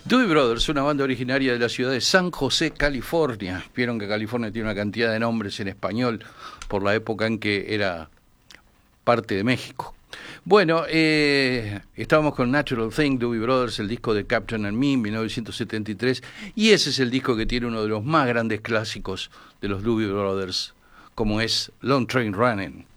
Doobie Brothers, una banda originaria de la ciudad de San José, California. Vieron que California tiene una cantidad de nombres en español por la época en que era parte de México. Bueno, estábamos con Natural Thing, Doobie Brothers, el disco de Captain and Me, 1973, y ese es el disco que tiene uno de los más grandes clásicos de los Doobie Brothers, como es Long Train Running.